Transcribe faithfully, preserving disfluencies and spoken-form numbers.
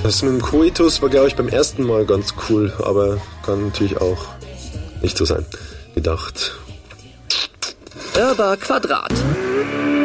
Das mit dem Koitus war, glaube ich, beim ersten Mal ganz cool, aber kann natürlich auch nicht so sein. Gedacht. Irrbar Quadrat.